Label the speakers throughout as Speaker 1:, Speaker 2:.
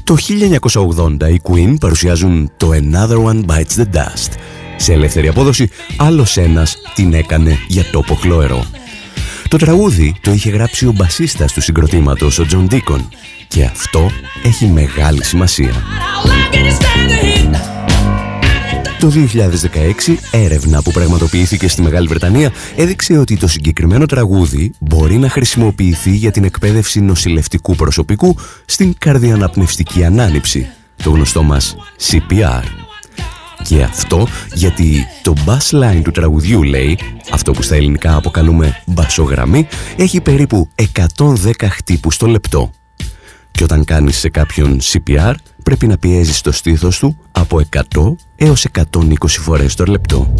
Speaker 1: Το 1980 οι Queen παρουσιάζουν το Another One Bites the Dust. Σε ελεύθερη απόδοση, άλλος ένας την έκανε για τόπο χλωερό. Το τραγούδι το είχε γράψει ο μπασίστας του συγκροτήματος, ο Τζον Ντίκον, και αυτό έχει μεγάλη σημασία. Το 2016, έρευνα που πραγματοποιήθηκε στη Μεγάλη Βρετανία έδειξε ότι το συγκεκριμένο τραγούδι μπορεί να χρησιμοποιηθεί για την εκπαίδευση νοσηλευτικού προσωπικού στην καρδιοαναπνευστική ανάνυψη, το γνωστό μας CPR. Και αυτό γιατί το bass line του τραγουδιού, λέει, αυτό που στα ελληνικά αποκαλούμε μπασογραμμή, έχει περίπου 110 χτύπους το λεπτό. Και όταν κάνεις σε κάποιον CPR πρέπει να πιέζεις το στήθος του από 100 έως 120 φορές το λεπτό.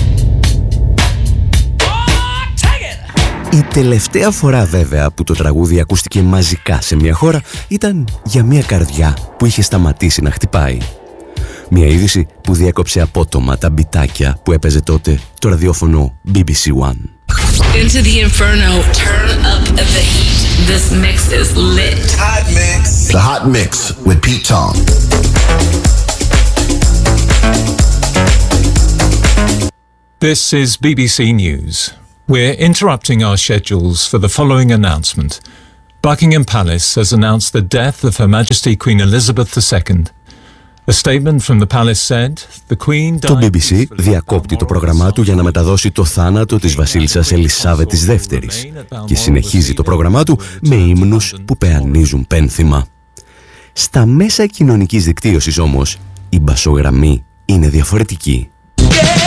Speaker 1: Η τελευταία φορά βέβαια που το τραγούδι ακούστηκε μαζικά σε μια χώρα ήταν για μια καρδιά που είχε σταματήσει να χτυπάει. Μια είδηση που διέκοψε απότομα τα μπιτάκια που έπαιζε τότε το ραδιόφωνο BBC One.
Speaker 2: Into the inferno, turn up the heat. This mix is lit.
Speaker 3: Hot mix. The Hot Mix with Pete Tong.
Speaker 4: This is BBC News. We're interrupting our schedules for the following announcement. Buckingham Palace has announced the death of Her Majesty Queen Elizabeth II. A statement from the palace said the Queen died.
Speaker 1: Το BBC διακόπτει το πρόγραμμά του για να μεταδώσει το θάνατο της βασίλισσας Ελισάβετης Δεύτερης και συνεχίζει το πρόγραμμά του με ύμνους που πεανίζουν πένθυμα. Στα μέσα κοινωνικής δικτύωσης όμως η μπασογραμμή είναι διαφορετική.